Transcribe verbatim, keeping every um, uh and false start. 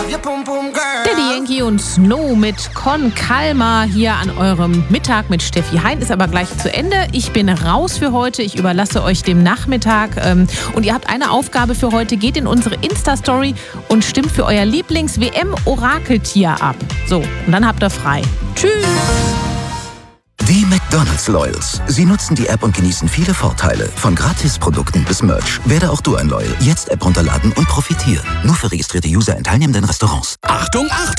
Daddy Yankee und Snow mit Con Calma hier an eurem Mittag mit Steffi Hein. Ist aber gleich zu Ende. Ich bin raus für heute. Ich überlasse euch dem Nachmittag. Und ihr habt eine Aufgabe für heute. Geht in unsere Insta-Story und stimmt für euer Lieblings-W M-Orakeltier ab. So, und dann habt ihr frei. Tschüss! Die McDonald's Loyals. Sie nutzen die App und genießen viele Vorteile. Von Gratisprodukten bis Merch. Werde auch du ein Loyal. Jetzt App runterladen und profitieren. Nur für registrierte User in teilnehmenden Restaurants. Achtung, Achtung!